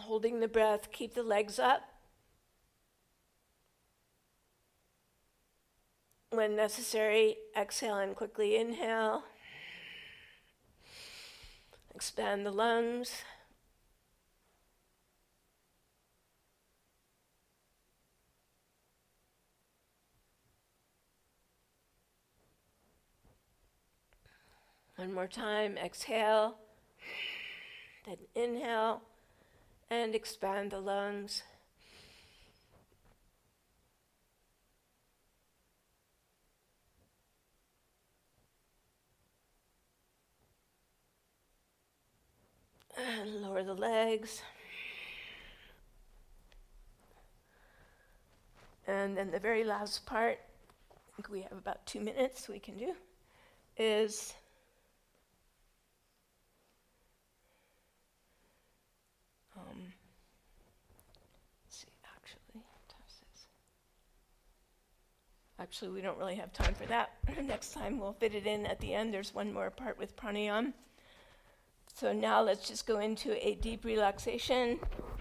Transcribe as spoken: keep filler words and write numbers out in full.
holding the breath, keep the legs up. When necessary, exhale and quickly inhale. Expand the lungs. One more time, exhale, then inhale, and expand the lungs. And lower the legs. And then the very last part, I think we have about two minutes we can do, is um, let's see, actually, actually we don't really have time for that. Next time we'll fit it in at the end. There's one more part with pranayama. So now let's just go into a deep relaxation.